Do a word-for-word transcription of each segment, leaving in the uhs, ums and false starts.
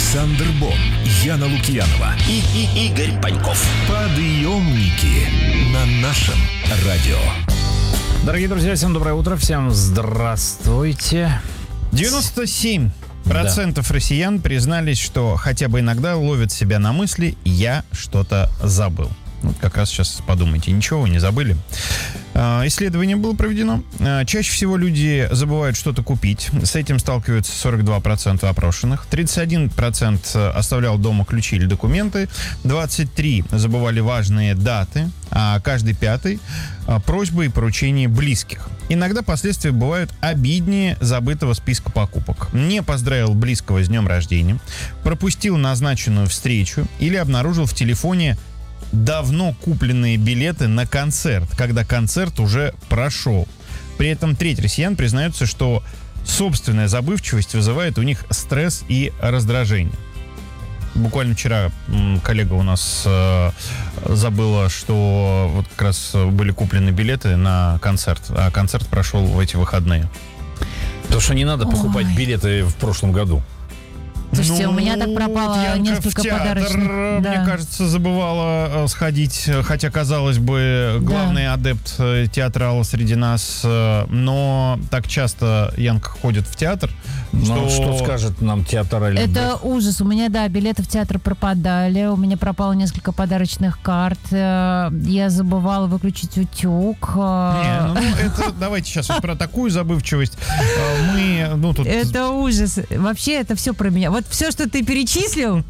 Александр Бон, Яна Лукьянова и, и Игорь Паньков. Подъемники на нашем радио. Дорогие друзья, всем доброе утро, всем здравствуйте. девяносто семь процентов да. россиян признались, что хотя бы иногда ловят себя на мысли «я что-то забыл». Вот как раз сейчас подумайте, ничего вы не забыли. Исследование было проведено. Чаще всего люди забывают что-то купить. С этим сталкиваются сорок два процента опрошенных. тридцать один процент оставлял дома ключи или документы. двадцать три процента забывали важные даты. А каждый пятый — просьбы и поручения близких. Иногда последствия бывают обиднее забытого списка покупок. Не поздравил близкого с днем рождения, пропустил назначенную встречу или обнаружил в телефоне давно купленные билеты на концерт, когда концерт уже прошел. При этом треть россиян признаются, что собственная забывчивость вызывает у них стресс и раздражение. Буквально вчера коллега у нас э, забыла, что вот как раз были куплены билеты на концерт, а концерт прошел в эти выходные. Потому что не надо покупать Ой. билеты в прошлом году. Слушайте, ну, у меня так пропало Янка несколько в театр, подарочных. Да. Мне кажется, забывала сходить, хотя, казалось бы, главный да. адепт театрала среди нас, но так часто Янка ходит в театр, что... что... что скажет нам театраль? Это ужас. У меня, да, билеты в театр пропадали, у меня пропало несколько подарочных карт, я забывала выключить утюг. Не, ну, ну это давайте сейчас вот про такую забывчивость. Мы, ну, тут... Это ужас. Вообще, это все про меня. Вот все, что ты перечислил...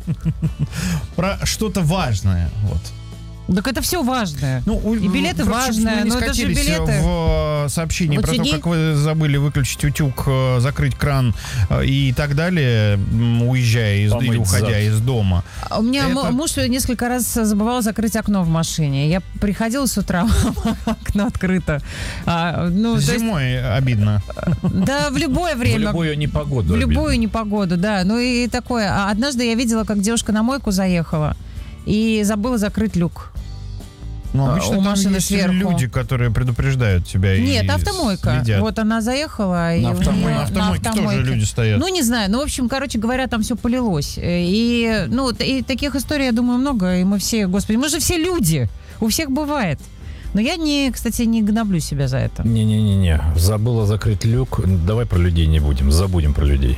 Про что-то важное, вот. Так это все важное. Ну, и билеты важные, но это же билеты. В сообщении вот про сиди... то, как вы забыли выключить утюг, закрыть кран и так далее, уезжая из, или уходя зад. из дома. У меня это... муж несколько раз забывал закрыть окно в машине. Я приходила с утра, окно открыто. А, ну, Зимой есть... обидно. Да, в любое время. В любую непогоду. В любую непогоду, да. Ну и такое. А однажды я видела, как девушка на мойку заехала и забыла закрыть люк. Ну, обычно у там есть сверху. люди, которые предупреждают тебя. Нет, и автомойка. следят. Вот она заехала. И на, автомой... нее... на автомойке на автомойке тоже люди стоят. Ну, не знаю. Ну, в общем, короче говоря, там все полилось. И, ну, и таких историй, я думаю, много. И мы все, господи, мы же все люди. У всех бывает. Но я, не, кстати, не гноблю себя за это. Не-не-не-не. Забыла закрыть люк. Давай про людей не будем. Забудем про людей.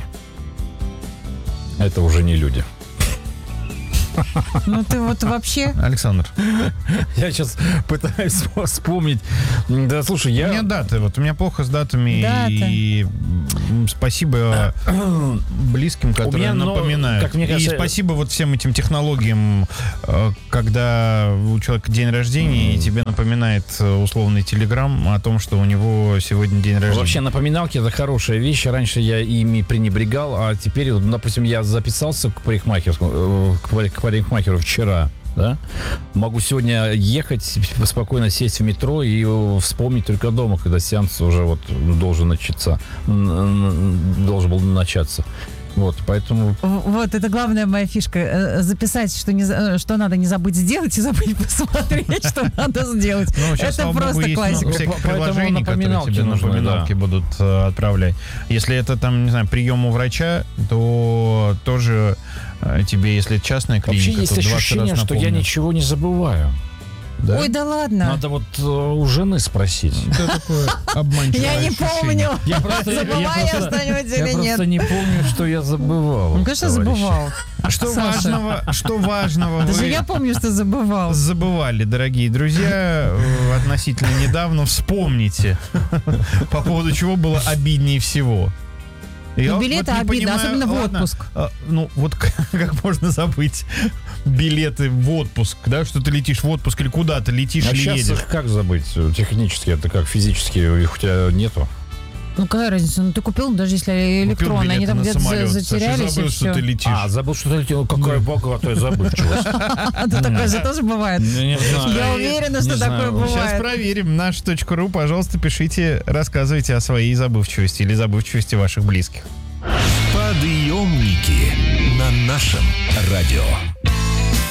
Это уже не люди. Ну ты вот вообще... Александр. Я сейчас пытаюсь вспомнить. Да, слушай, я... У меня даты. Вот у меня плохо с датами. Дата. И спасибо близким, которые меня, напоминают. Как мне кажется... И спасибо вот всем этим технологиям, когда у человека день рождения, mm. и тебе напоминает условный телеграм о том, что у него сегодня день рождения. Вообще напоминалки — это хорошая вещь. Раньше я ими пренебрегал, а теперь, допустим, я записался к парикмахерскому, к парикмахеру вчера, да, могу сегодня ехать, спокойно сесть в метро и вспомнить только дома, когда сеанс уже вот должен начаться, должен был начаться. Вот, поэтому... Вот, это главная моя фишка. Записать, что, не, что надо не забыть сделать, и забыть посмотреть, что надо сделать. Это просто классика. Всякие приложения, которые тебе напоминалки будут отправлять. Если это, там, не знаю, прием у врача, то тоже тебе, если это частная клиника, вообще есть ощущение, что я ничего не забываю. Да? Ой, да ладно. Надо вот э, у жены спросить. Это такое обманчивое Я не помню, я просто, забываю я что-нибудь или нет. Я просто не помню, что я забывал. Ну, конечно, забывал. Что важного, что важного Даже вы я помню, что забывал. Забывали, дорогие друзья, относительно недавно. Вспомните, по поводу чего было обиднее всего. Ну, билеты вот обидно, понимаю, особенно в ладно, отпуск. А, ну, вот как, как можно забыть билеты в отпуск, да, что ты летишь в отпуск или куда ты летишь а или сейчас едешь? Их как забыть? Технически это как, физически их у тебя нету? Ну, какая разница? Ну, ты купил, даже если электронные, они там где-то затерялись. Забыл, что ты летишь. А, забыл, что ты летел. Какая богатая забывчивость. Да такое же тоже бывает. Я уверена, что такое бывает. Сейчас проверим. наш точка ру, пожалуйста, пишите, рассказывайте о своей забывчивости или забывчивости ваших близких. Подъемники на нашем радио.